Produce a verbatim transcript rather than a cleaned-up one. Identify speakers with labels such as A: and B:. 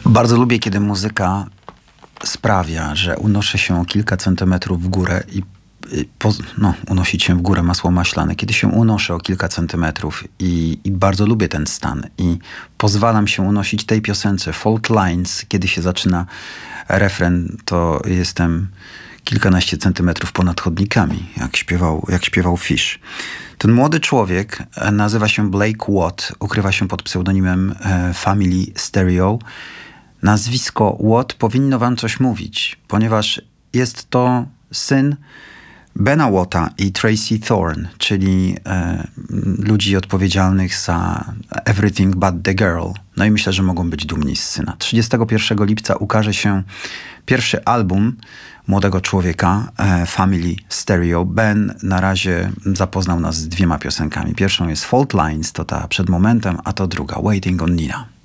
A: Bardzo lubię, kiedy muzyka sprawia, że unoszę się o kilka centymetrów w górę i po, no, unosić się w górę masło maślane. Kiedy się unoszę o kilka centymetrów i, i bardzo lubię ten stan i pozwalam się unosić tej piosence Fault Lines, kiedy się zaczyna refren, to jestem kilkanaście centymetrów ponad chodnikami, jak śpiewał, jak śpiewał Fish. Ten młody człowiek nazywa się Blake Watt, ukrywa się pod pseudonimem e, Family Stereo. Nazwisko Watt powinno wam coś mówić, ponieważ jest to syn Bena Watta i Tracy Thorn, czyli e, ludzi odpowiedzialnych za Everything But The Girl. No i myślę, że mogą być dumni z syna. trzydziestego pierwszego lipca ukaże się pierwszy album młodego człowieka, e, Family Stereo. Ben na razie zapoznał nas z dwiema piosenkami. Pierwszą jest Fault Lines, to ta przed momentem, a to druga, Waiting on Nina.